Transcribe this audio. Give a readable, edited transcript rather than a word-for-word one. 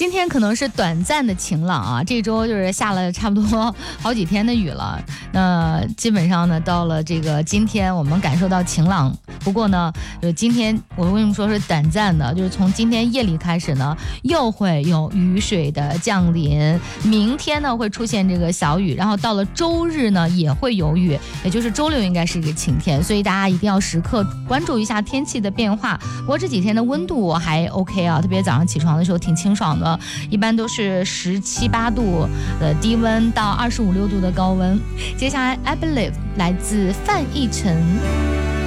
今天可能是短暂的晴朗啊，这周就是下了差不多好几天的雨了。那基本上呢，到了这个今天，我们感受到晴朗。不过呢，今天我为什么说是短暂的？就是从今天夜里开始呢，又会有雨水的降临。明天呢会出现这个小雨，然后到了周日呢也会有雨，也就是周六应该是一个晴天。所以大家一定要时刻关注一下天气的变化。不过这几天的温度还 OK 啊，特别早上起床的时候挺清爽的，一般都是17、8度的低温到25、6度的高温。接下来 I Believe 来自范逸臣。